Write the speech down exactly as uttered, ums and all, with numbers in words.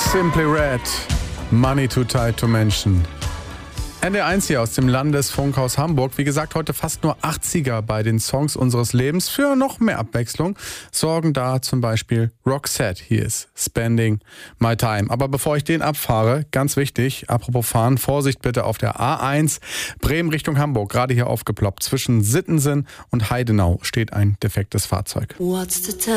Simply Red, Money Too Tight to Mention. N D R eins hier aus dem Landesfunkhaus Hamburg. Wie gesagt, heute fast nur achtziger bei den Songs unseres Lebens. Für noch mehr Abwechslung sorgen da zum Beispiel Roxette. Hier ist Spending My Time. Aber bevor ich den abfahre, ganz wichtig, apropos fahren, Vorsicht bitte auf der A eins, Bremen Richtung Hamburg, gerade hier aufgeploppt. Zwischen Sittensen und Heidenau steht ein defektes Fahrzeug. What's the time?